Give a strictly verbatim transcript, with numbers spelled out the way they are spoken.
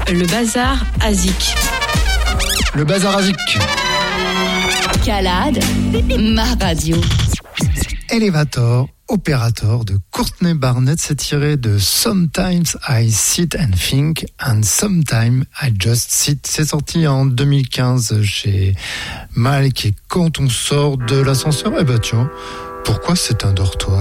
Le bazar Azik. Le bazar Azik. Calade, ma radio. Elevator, Operator de Courtney Barnett, s'est tiré de Sometimes I Sit and Think and Sometimes I Just Sit. C'est sorti en deux mille quinze chez Malk. Et quand on sort de l'ascenseur, eh ben tiens, pourquoi c'est un dortoir ?